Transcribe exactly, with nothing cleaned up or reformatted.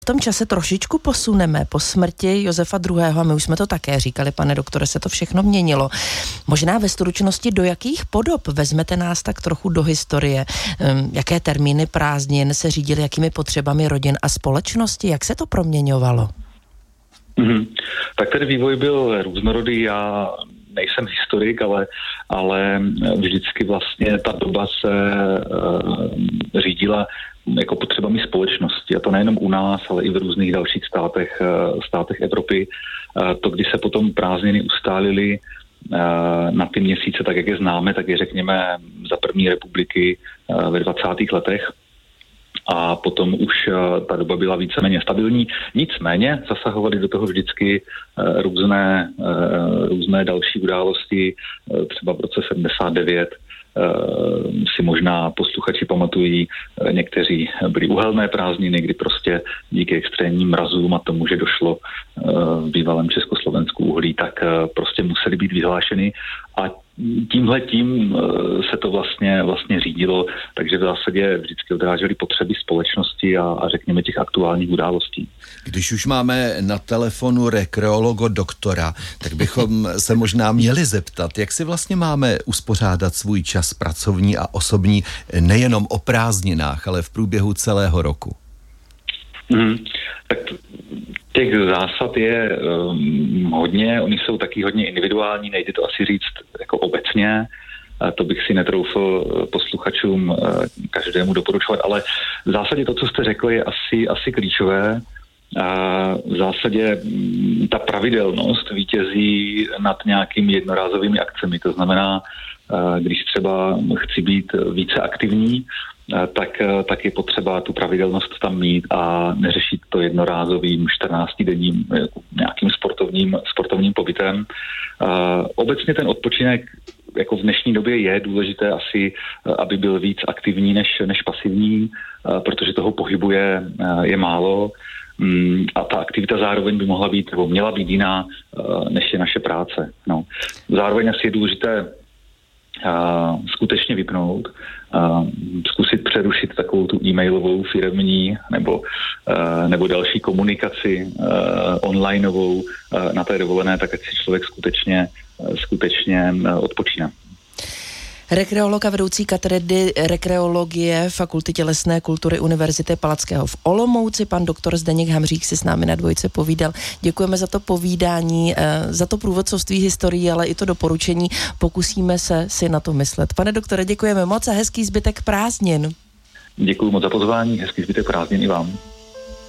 v tom čase trošičku posuneme po smrti Josefa druhého. a my už jsme to také říkali, pane doktore, se to všechno měnilo. Možná ve stručnosti, do jakých podob vezmete nás tak trochu do historie? Jaké termíny prázdnin se řídily, jakými potřebami rodin a společnosti? Jak se to proměňovalo? Mm-hmm. Tak ten vývoj byl různorodý. Já nejsem historik, ale, ale vždycky vlastně ta doba se uh, řídila jako potřebami společnosti. A to nejenom u nás, ale i v různých dalších státech, státech Evropy. To, kdy se potom prázdniny ustálily na ty měsíce, tak jak je známe, tak je řekněme za první republiky ve dvacátých letech. A potom už ta doba byla víceméně stabilní. Nicméně zasahovaly do toho vždycky různé, různé další události. Třeba v roce sedmdesát devět si možná posluchači pamatují, někteří byly uhelné prázdniny, kdy prostě díky extrémním mrazům a tomu, že došlo v bývalém Československu uhlí, tak prostě musely být vyhlášeny a tímhletím se to vlastně, vlastně řídilo, takže v zásadě vždycky odrážely potřeby společnosti a, a řekněme těch aktuálních událostí. Když už máme na telefonu rekreologo doktora, tak bychom se možná měli zeptat, jak si vlastně máme uspořádat svůj čas pracovní a osobní nejenom o prázdninách, ale v průběhu celého roku. Hmm, tak těch zásad je um, hodně, oni jsou taky hodně individuální, nejde to asi říct jako obecně, to bych si netroufl posluchačům každému doporučovat, ale v zásadě to, co jste řekl, je asi, asi klíčové. A v zásadě ta pravidelnost vítězí nad nějakými jednorázovými akcemi, to znamená, když třeba chci být více aktivní, tak, tak je potřeba tu pravidelnost tam mít a neřešit to jednorázovým čtrnáctidenním nějakým sportovním, sportovním pobytem. Obecně ten odpočinek jako v dnešní době je důležité asi, aby byl víc aktivní než, než pasivní, protože toho pohybu je, je málo a ta aktivita zároveň by mohla být, nebo měla být jiná, než je naše práce. No. Zároveň asi je důležité Uh, skutečně vypnout, uh, zkusit přerušit takovou tu e-mailovou firemní nebo, uh, nebo další komunikaci uh, onlineovou uh, na té dovolené, tak ať si člověk skutečně, uh, skutečně uh, odpočíná. Rekreolog a vedoucí katedry rekreologie Fakulty tělesné kultury Univerzity Palackého v Olomouci, pan doktor Zdeněk Hamřík si s námi na dvojce povídal. Děkujeme za to povídání, za to průvodcovství historií, ale i to doporučení. Pokusíme se si na to myslet. Pane doktore, děkujeme moc a hezký zbytek prázdnin. Děkuji moc za pozvání, hezký zbytek prázdnin i vám.